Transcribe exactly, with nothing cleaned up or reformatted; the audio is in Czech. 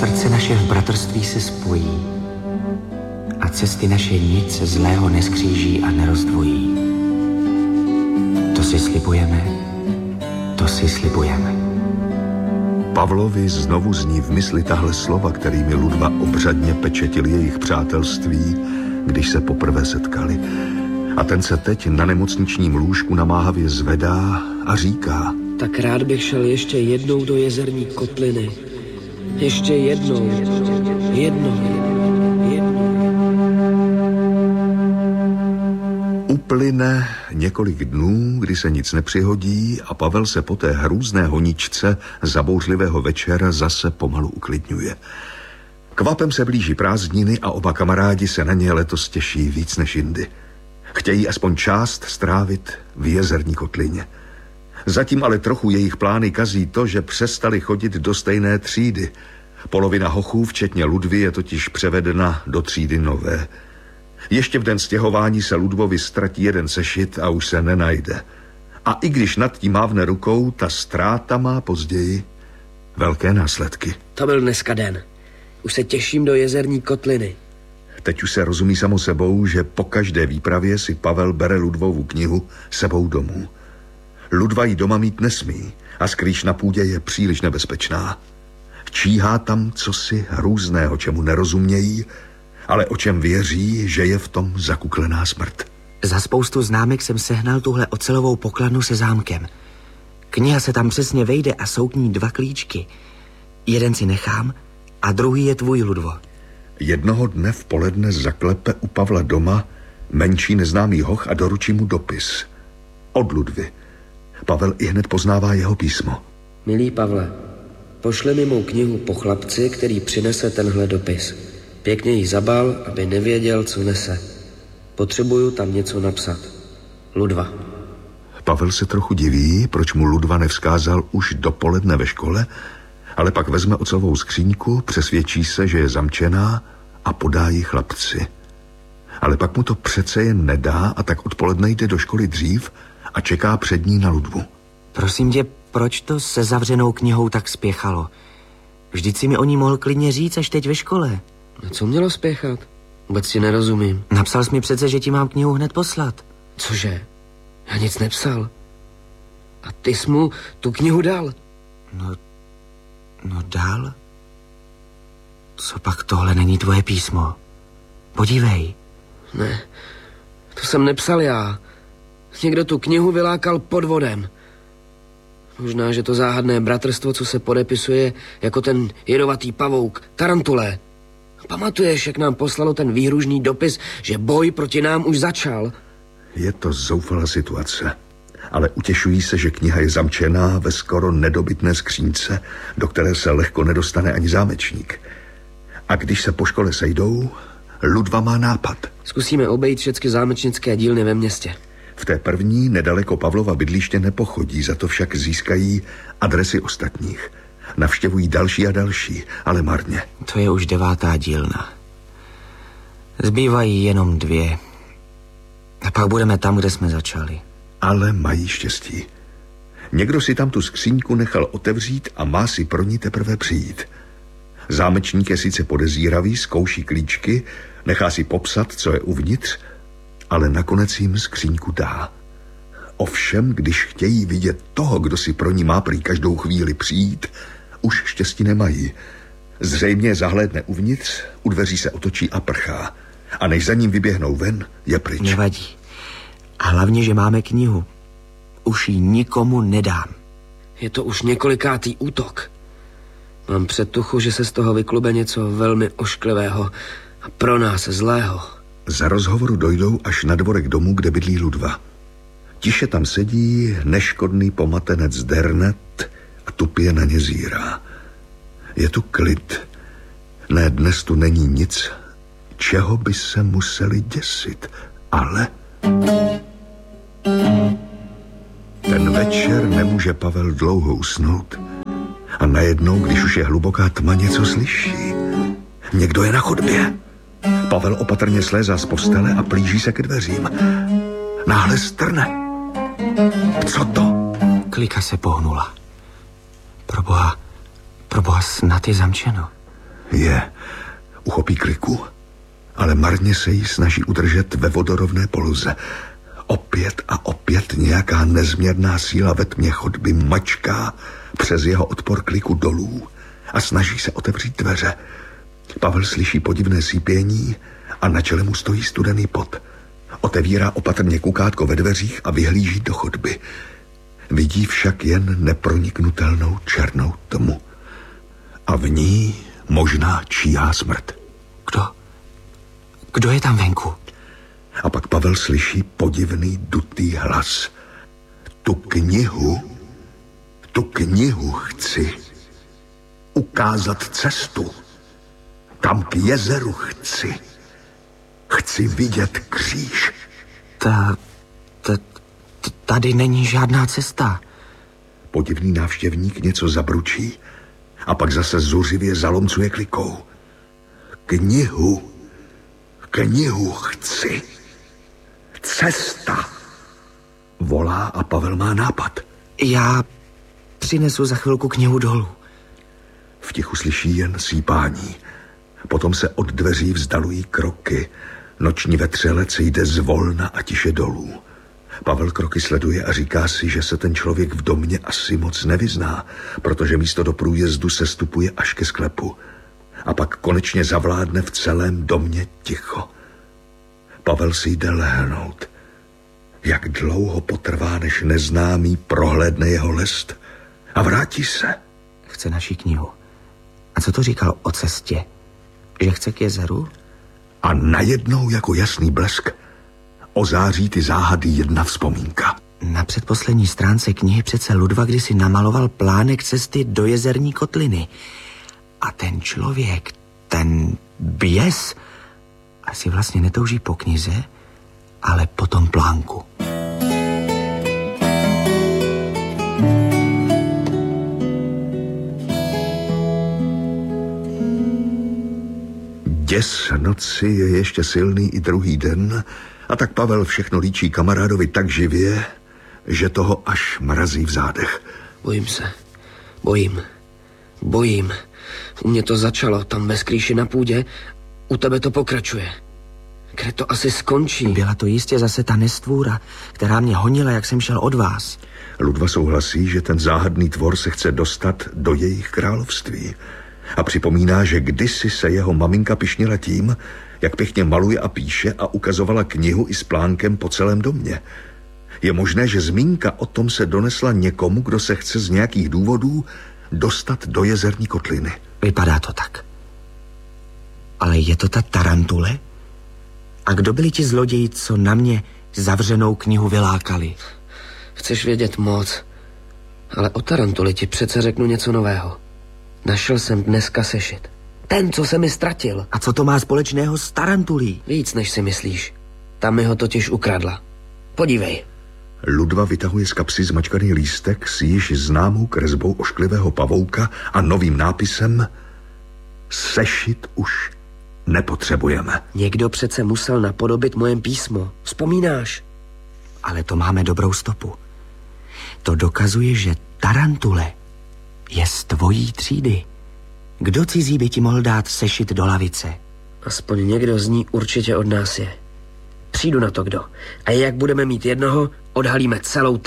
srdce naše v bratrství se spojí a cesty naše nic zlého neskříží a nerozdvojí. To si slibujeme, to si slibujeme. Pavlovi znovu zní v mysli tahle slova, kterými Ludva obřadně pečetil jejich přátelství, když se poprvé setkali. A ten se teď na nemocničním lůžku namáhavě zvedá a říká: Tak rád bych šel ještě jednou do jezerní kotliny. Ještě jednou, jednou, jednou. Uplyne několik dnů, kdy se nic nepřihodí a Pavel se po té hrůzné honičce zabouřlivého večera zase pomalu uklidňuje. Kvapem se blíží prázdniny a oba kamarádi se na ně letos těší víc než jindy. Chtějí aspoň část strávit v jezerní kotlině. Zatím ale trochu jejich plány kazí to, že přestali chodit do stejné třídy. Polovina hochů, včetně Ludvy, je totiž převedena do třídy nové. Ještě v den stěhování se Ludvovi ztratí jeden sešit a už se nenajde. A i když nad tím mávne rukou, ta ztráta má později velké následky. To byl dneska den. Už se těším do jezerní kotliny. Teď už se rozumí samo sebou, že po každé výpravě si Pavel bere Ludvovu knihu sebou domů. Ludva ji doma mít nesmí a skrýš na půdě je příliš nebezpečná. Číhá tam cosi hrůzného, čemu nerozumějí, ale o čem věří, že je v tom zakuklená smrt. Za spoustu známek jsem sehnal tuhle ocelovou pokladnu se zámkem. Kniha se tam přesně vejde a jsou k ní dva klíčky. Jeden si nechám a druhý je tvůj, Ludvo. Jednoho dne v poledne zaklepe u Pavla doma menší neznámý hoch a doručí mu dopis. Od Ludvy. Pavel ihned poznává jeho písmo. Milý Pavle, pošli mi mou knihu po chlapci, který přinese tenhle dopis. Pěkně ji zabal, aby nevěděl, co nese. Potřebuju tam něco napsat. Ludva. Pavel se trochu diví, proč mu Ludva nevzkázal už dopoledne ve škole, ale pak vezme ocelovou skříňku, přesvědčí se, že je zamčená a podá ji chlapci. Ale pak mu to přece jen nedá a tak odpoledne jde do školy dřív a čeká před ní na Ludvu. Prosím tě, proč to se zavřenou knihou tak spěchalo? Vždyť si mi o ní mohl klidně říct až teď ve škole. A co mělo spěchat? Vůbec si nerozumím. Napsal jsi mi přece, že ti mám knihu hned poslat. Cože? Já nic nepsal. A ty jsi mu tu knihu dal? No, no dal? Co pak tohle není tvoje písmo? Podívej. Ne, to jsem nepsal já. Někdo tu knihu vylákal podvodem. Možná, že to záhadné bratrstvo, co se podepisuje jako ten jedovatý pavouk, tarantulé. Pamatuješ, jak nám poslalo ten výhružný dopis, že boj proti nám už začal? Je to zoufalá situace, ale utěšují se, že kniha je zamčená ve skoro nedobytné skřínce, do které se lehko nedostane ani zámečník. A když se po škole sejdou, Ludva má nápad. Zkusíme obejít všechny zámečnické dílny ve městě. V té první nedaleko Pavlova bydliště nepochodí, za to však získají adresy ostatních. Navštěvují další a další, ale marně. To je už devátá dílna. Zbývají jenom dvě. A pak budeme tam, kde jsme začali. Ale mají štěstí. Někdo si tam tu skříňku nechal otevřít a má si pro ní teprve přijít. Zámečník je sice podezíravý, zkouší klíčky, nechá si popsat, co je uvnitř, ale nakonec jim skříňku dá. Ovšem, když chtějí vidět toho, kdo si pro ní má prý každou chvíli přijít, už štěstí nemají. Zřejmě zahlédne uvnitř, u dveří se otočí a prchá. A než za ním vyběhnou ven, je pryč. Nevadí. A hlavně, že máme knihu. Už ji nikomu nedám. Je to už několikátý útok. Mám předtuchu, že se z toho vyklube něco velmi ošklivého a pro nás zlého. Za rozhovoru dojdou až na dvorek domu, kde bydlí Ludva. Tiše tam sedí neškodný pomatenec Dernet a tupě na ně zírá. Je tu klid. Ne, dnes tu není nic, čeho by se museli děsit, ale... Ten večer nemůže Pavel dlouho usnout. A najednou, když už je hluboká tma, něco slyší. Někdo je na chodbě. Pavel opatrně slézá z postele a plíží se ke dveřím. Náhle strne. Co to? Klika se pohnula. Proboha, proboha, snad je zamčeno. Je. Uchopí kliku, ale marně se jí snaží udržet ve vodorovné poloze. Opět a opět nějaká nezměrná síla ve tmě chodby mačká přes jeho odpor kliku dolů a snaží se otevřít dveře. Pavel slyší podivné sípění a na čele mu stojí studený pot. Otevírá opatrně kukátko ve dveřích a vyhlíží do chodby. Vidí však jen neproniknutelnou černou tmu. A v ní možná číhá smrt. Kdo? Kdo je tam venku? A pak Pavel slyší podivný dutý hlas. Tu knihu, tu knihu chci. Ukázat cestu. Tam k jezeru chci. Chci vidět kříž. Ta, ta, tady není žádná cesta. Podivný návštěvník něco zabručí a pak zase zuřivě zalomcuje klikou. Knihu, knihu chci. Cesta. Volá a Pavel má nápad. Já přinesu za chvilku knihu dolů. V tichu slyší jen sípání. Potom se od dveří vzdalují kroky. Noční vetřelec jde zvolna a tiše dolů. Pavel kroky sleduje a říká si, že se ten člověk v domě asi moc nevyzná, protože místo do průjezdu se stupuje až ke sklepu. A pak konečně zavládne v celém domě ticho. Pavel si jde lehnout. Jak dlouho potrvá, než neznámý prohlédne jeho list a vrátí se. Chce naši knihu. A co to říkal o cestě? Že chce k jezeru? A najednou jako jasný blesk ozáří ty záhady jedna vzpomínka. Na předposlední stránce knihy přece Ludva kdysi namaloval plánek cesty do jezerní kotliny. A ten člověk, ten běs, asi vlastně netouží po knize, ale po tom plánku. Děs noci je ještě silný i druhý den a tak Pavel všechno líčí kamarádovi tak živě, že toho až mrazí v zádech. Bojím se. Bojím. Bojím. U mě to začalo tam ve skrýši na půdě, u tebe to pokračuje. Kde to asi skončí? Byla to jistě zase ta nestvůra, která mě honila, jak jsem šel od vás. Ludva souhlasí, že ten záhadný tvor se chce dostat do jejich království. A připomíná, že kdysi se jeho maminka pyšnila tím, jak pěkně maluje a píše a ukazovala knihu i s plánkem po celém domě. Je možné, že zmínka o tom se donesla někomu, kdo se chce z nějakých důvodů dostat do jezerní kotliny. Vypadá to tak. Ale je to ta tarantule? A kdo byli ti zloději, co na mě zavřenou knihu vylákali? Chceš vědět moc, ale o tarantuli ti přece řeknu něco nového. Našel jsem dneska sešit. Ten, co se mi ztratil. A co to má společného s tarantulí? Víc, než si myslíš. Tam mi ho totiž ukradla. Podívej. Ludva vytahuje z kapsy zmačkaný lístek s již známou kresbou ošklivého pavouka a novým nápisem Sešit už nepotřebujeme. Někdo přece musel napodobit moje písmo. Vzpomínáš? Ale to máme dobrou stopu. To dokazuje, že tarantule je z tvojí třídy. Kdo cizí by ti mohl dát sešit do lavice? Aspoň někdo z ní určitě od nás je. Přijdu na to kdo. A jak budeme mít jednoho, odhalíme celou